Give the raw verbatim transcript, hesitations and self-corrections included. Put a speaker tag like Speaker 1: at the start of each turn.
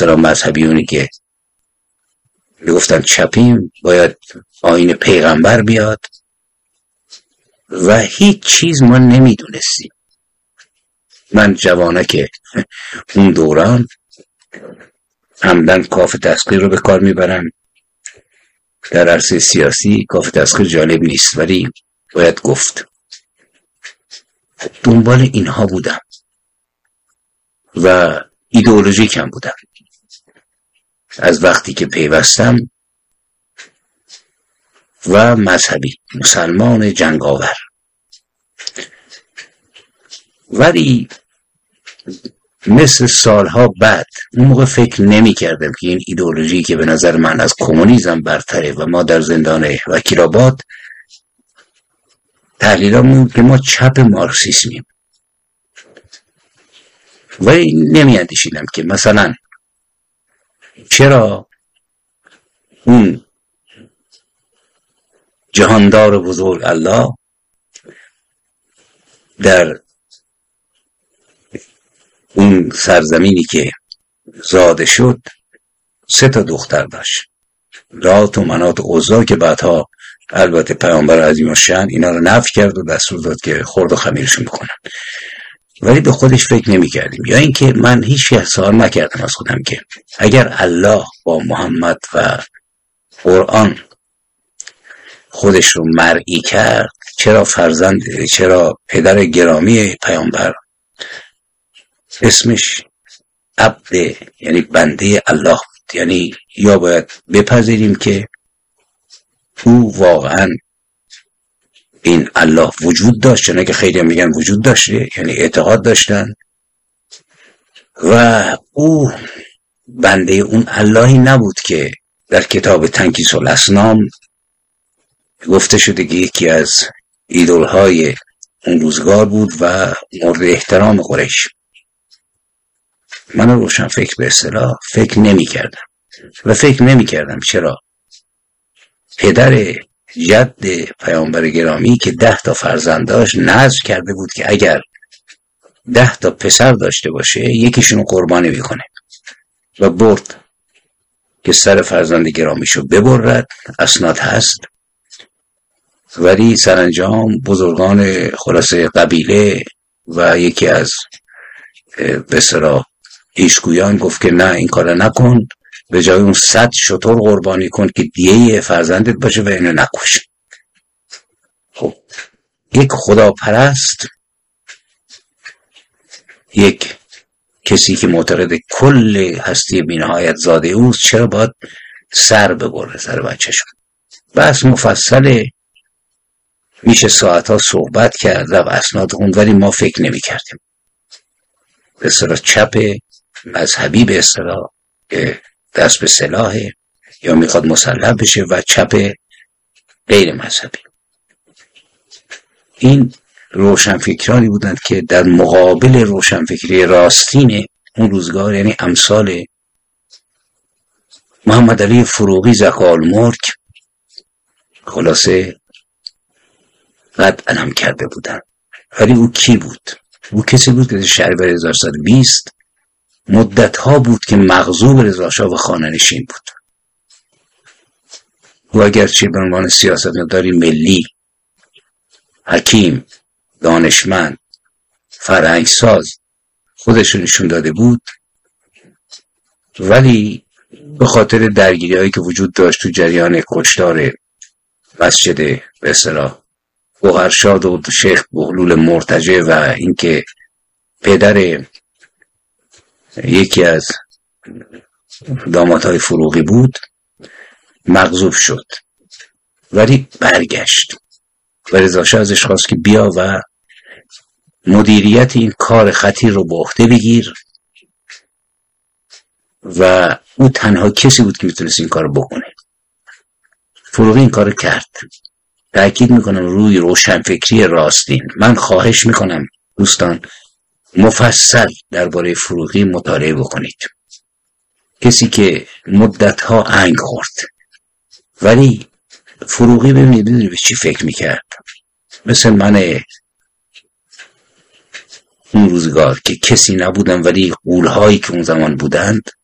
Speaker 1: اصطلاح مذهبیونی که میگفتن چپیم، باید آیین پیغمبر بیاد و هیچ چیز ما نمیدونستیم. من جوانه که اون دوران عمدن کاف تسخیر رو به کار میبرن در عرصه سیاسی. کاف تسخیر جالب نیست ولی باید گفت. دنبال اینها بودم و ایدئولوژیک هم بودم از وقتی که پیوستم و مذهبی، مسلمان جنگاور. ولی مثل سالها بعد اون موقع فکر نمی کردم که این ایدئولوژی که به نظر من از کمونیسم برتره و ما در زندان وکیل‌آباد تحلیلامون که ما چپ مارکسیسمیم، ولی نمی اندیشیدم که مثلا چرا اون جهاندار بزرگ الله در اون سرزمینی که زاده شد سه تا دختر داشت، لات و منات و عزا، که بعدها البته پیامبر عظیم الشأن اینا رو نفی کرد و دستور داد که خرد و خمیرشون بکنن. ولی به خودش فکر نمی کردیم، یا اینکه من هیچ سوال نکردم از خودم که اگر الله با محمد و قرآن خودش رو مرئی کرد، چرا فرزند چرا پدر گرامی پیامبر اسمش عبد یعنی بنده الله بود؟ یعنی یا باید بپذیریم که او واقعا این الله وجود داشت، چون که خیلی هم میگن وجود داشته، یعنی اعتقاد داشتن، و او بنده اون اللهی نبود که در کتاب تنکیس الاسنام گفته شده که یکی از ایدولهای اون روزگار بود و مورد احترام قریش. من روشن فکر به اصطلاح فکر نمی کردم و فکر نمی کردم چرا پدر جد پیامبر گرامی که ده تا فرزند داشت نذر کرده بود که اگر ده تا پسر داشته باشه یکیشونو قربانی میکنه و برد که سر فرزند گرامیشو ببرد. اسناد هست. ولی سرانجام بزرگان خلاصه قبیله و یکی از به اصطلاح پیشگویان گفت که نه این کارو نکن، به جای اون صد شتر قربانی کن که دیه فرزندت باشه و اینو نکش. خب یک خداپرست، یک کسی که معتقد کل هستی بی‌نهایت زاده اوست، چرا باید سر ببره سر بچه‌شون؟ بس مفصله، میشه ساعتها صحبت کرد و اسناد خوند، ولی ما فکر نمی کردیم. به اصطلاح چپ مذهبی به اصطلاح دست به سلاحه یا میخواد مسلح بشه، و چپ غیر مذهبی. این روشنفکرانی بودند که در مقابل روشنفکری راستین اون روزگار، یعنی امثال محمد علی فروغی زکالملک، خلاصه قد علم کرده بودند. ولی او کی بود؟ او کسی بود که شهریور هزار و سیصد و بیست مدت ها بود که مغضوب رضا شاه و خانه‌نشین بود. او اگرچه به عنوان سیاستمداری ملی، حکیم، دانشمند، فرهنگساز خودش رو نشون داده بود، ولی به خاطر درگیری هایی که وجود داشت تو جریان کشتار مسجد به اصطلاح گوهرشاد و شیخ بهلول مرتجع و اینکه پدر یکی از دامادهای فروغی بود مغضوب شد، ولی برگشت و رضا شاه ازش خواست که بیا و مدیریت این کار خطیر رو به عهده بگیر، و او تنها کسی بود که میتونست این کار بکنه. فروغی این کار کرد. تأکید میکنم روی روشنفکری راستین. من خواهش میکنم دوستان مفصل درباره فروغی مطالعه بکنید. کسی که مدتها انگ خورد، ولی فروغی ببینید بدونید به چی فکر میکرد. مثل من اون روزگار که کسی نبودم، ولی غولهایی که اون زمان بودند